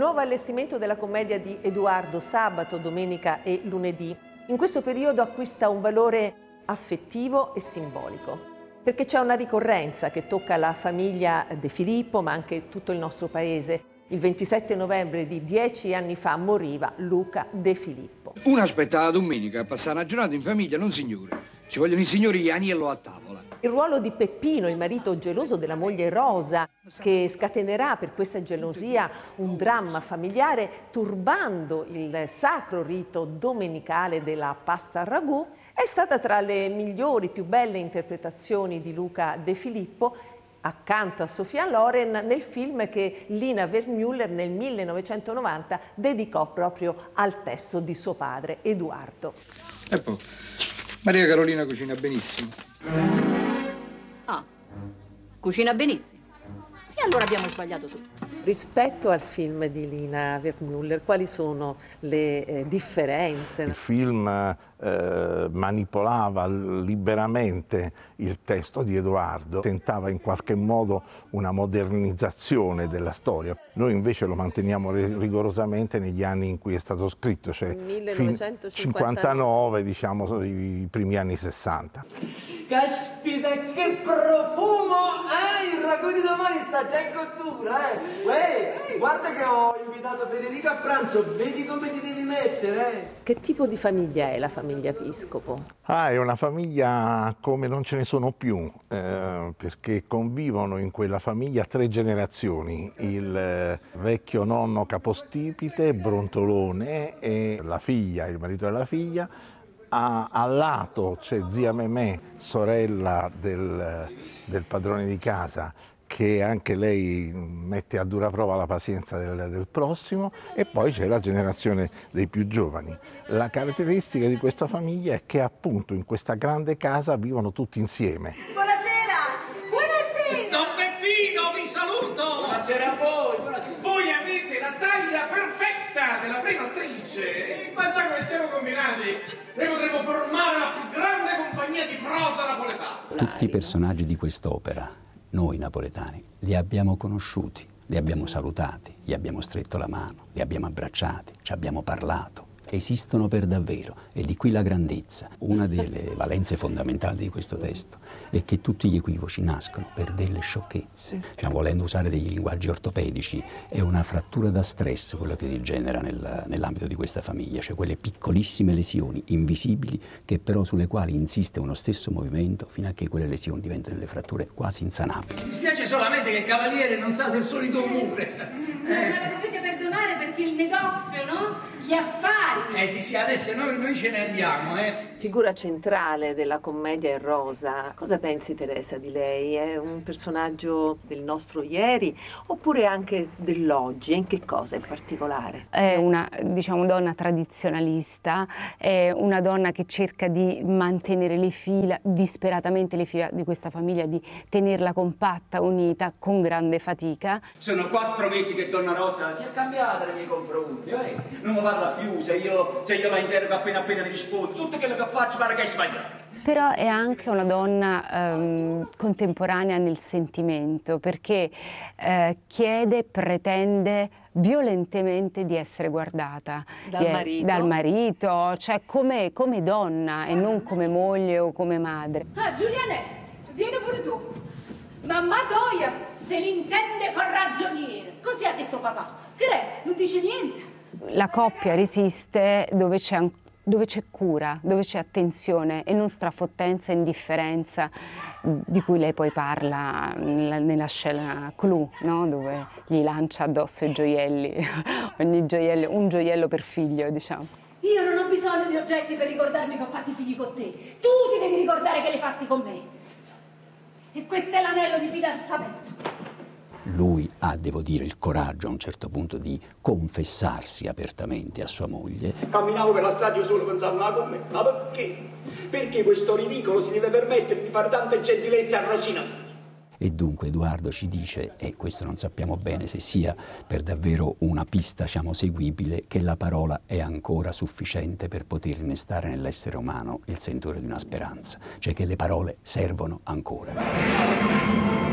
nuovo allestimento della commedia di Edoardo sabato, domenica e lunedì. In questo periodo acquista un valore affettivo e simbolico, perché c'è una ricorrenza che tocca la famiglia De Filippo, ma anche tutto il nostro paese. Il 27 novembre di 10 anni fa moriva Luca De Filippo. Una aspetta la domenica a passare una giornata in famiglia, non signore. Ci vogliono i signori Agnello a tavola. Il ruolo di Peppino, il marito geloso della moglie Rosa, che scatenerà per questa gelosia un dramma familiare, turbando il sacro rito domenicale della pasta al ragù, è stata tra le migliori, più belle interpretazioni di Luca De Filippo, accanto a Sofia Loren, nel film che Lina Wertmüller nel 1990 dedicò proprio al testo di suo padre, Edoardo. E poi, Maria Carolina cucina benissimo. Ah, cucina benissimo. E allora abbiamo sbagliato tutto. Rispetto al film di Lina Wertmüller, quali sono le differenze? Il film manipolava liberamente il testo di Edoardo, tentava in qualche modo una modernizzazione della storia. Noi invece lo manteniamo rigorosamente negli anni in cui è stato scritto, cioè 1959, diciamo i primi anni 60. Caspita, che profumo! Il ragù di domani sta già in cottura, Uè, guarda che ho invitato Federico a pranzo, vedi come ti devi mettere, Che tipo di famiglia è la famiglia Piscopo? È una famiglia come non ce ne sono più, perché convivono in quella famiglia 3 generazioni. Il vecchio nonno capostipite, brontolone, e la figlia, il marito della figlia. Al lato c'è zia Memè, sorella del padrone di casa, che anche lei mette a dura prova la pazienza del prossimo, e poi c'è la generazione dei più giovani. La caratteristica di questa famiglia è che appunto in questa grande casa vivono tutti insieme. Buonasera! Buonasera! Don Peppino, vi saluto! Buonasera a voi, buonasera. Voi avete la taglia perfetta della prima attrice, e ma già come stiamo combinati, noi potremo formare la più grande compagnia di prosa napoletana. Tutti i personaggi di quest'opera, noi napoletani, li abbiamo conosciuti, li abbiamo salutati, gli abbiamo stretto la mano, li abbiamo abbracciati, ci abbiamo parlato. Esistono per davvero, e di qui la grandezza. Una delle valenze fondamentali di questo testo è che tutti gli equivoci nascono per delle sciocchezze. Volendo usare dei linguaggi ortopedici, è una frattura da stress quello che si genera nell'ambito di questa famiglia, cioè quelle piccolissime lesioni invisibili che però sulle quali insiste uno stesso movimento fino a che quelle lesioni diventano delle fratture quasi insanabili. Mi spiace solamente che il cavaliere non sa del solito umore. Me la dovete perdonare perché il negozio, no? Gli affari. Sì, adesso noi ce ne andiamo, Figura centrale della commedia è Rosa. Cosa pensi, Teresa, di lei? È un personaggio del nostro ieri oppure anche dell'oggi? E in che cosa in particolare? È una, donna tradizionalista, è una donna che cerca di mantenere le fila, disperatamente le fila di questa famiglia, di tenerla compatta, unita, con grande fatica. Sono 4 mesi che donna Rosa si è cambiata nei miei confronti, non mi parla più, se io la interrogo appena mi rispondo, tutto quello che faccio pare che è sbagliato. Però è anche una donna contemporanea nel sentimento, perché pretende violentemente di essere guardata dal marito, cioè come donna e non come moglie o come madre. Giuliane, vieni pure tu. Mamma Toia se l'intende con ragioniere. Così ha detto papà. Che non dice niente. La coppia resiste dove c'è cura, dove c'è attenzione e non strafottenza e indifferenza di cui lei poi parla nella scena clou, no? Dove gli lancia addosso i gioielli, ogni gioiello, un gioiello per figlio, diciamo. Io non ho bisogno di oggetti per ricordarmi che ho fatto i figli con te. Tu ti devi ricordare che li hai fatti con me. E questo è l'anello di fidanzamento. Lui ha, devo dire, il coraggio a un certo punto di confessarsi apertamente a sua moglie. Camminavo per la strada, io solo pensavo, con me, ma perché? Perché questo ridicolo si deve permettere di fare tante gentilezze a Rosina? E dunque Edoardo ci dice, e questo non sappiamo bene se sia per davvero una pista seguibile, che la parola è ancora sufficiente per poter innestare nell'essere umano il sentore di una speranza, cioè che le parole servono ancora.